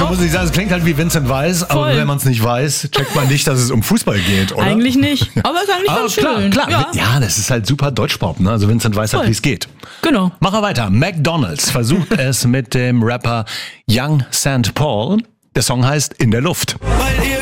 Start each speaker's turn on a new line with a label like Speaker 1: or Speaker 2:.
Speaker 1: muss ich sagen, es klingt halt wie Vincent Weiss, aber wenn man es nicht weiß, checkt man nicht, dass es um Fußball geht, oder?
Speaker 2: Eigentlich nicht, aber ist eigentlich ganz schön.
Speaker 1: Klar. Ja, das ist halt super Deutschpop, ne? Also Vincent weiß halt, wie es geht.
Speaker 2: Genau.
Speaker 1: Machen wir weiter. McDonald's versucht es mit dem Rapper Young St. Paul. Der Song heißt In der Luft.